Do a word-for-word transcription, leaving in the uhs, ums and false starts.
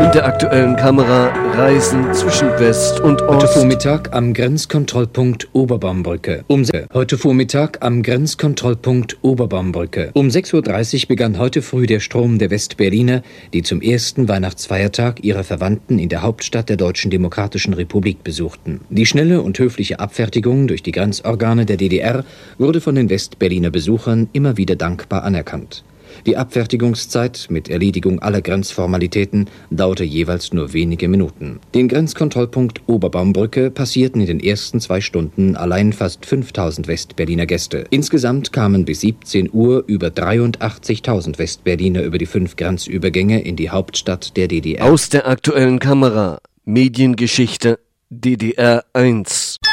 Von der aktuellen Kamera Reisen zwischen West und Ost. Heute Vormittag am Grenzkontrollpunkt Oberbaumbrücke. Um heute Vormittag am Grenzkontrollpunkt Oberbaumbrücke. Um sechs Uhr dreißig begann heute früh der Strom der Westberliner, die zum ersten Weihnachtsfeiertag ihre Verwandten in der Hauptstadt der Deutschen Demokratischen Republik besuchten. Die schnelle und höfliche Abfertigung durch die Grenzorgane der D D R wurde von den Westberliner Besuchern immer wieder dankbar anerkannt. Die Abfertigungszeit mit Erledigung aller Grenzformalitäten dauerte jeweils nur wenige Minuten. Den Grenzkontrollpunkt Oberbaumbrücke passierten in den ersten zwei Stunden allein fast fünftausend Westberliner Gäste. Insgesamt kamen bis siebzehn Uhr über dreiundachtzigtausend Westberliner über die fünf Grenzübergänge in die Hauptstadt der D D R. Aus der aktuellen Kamera Mediengeschichte D D R eins.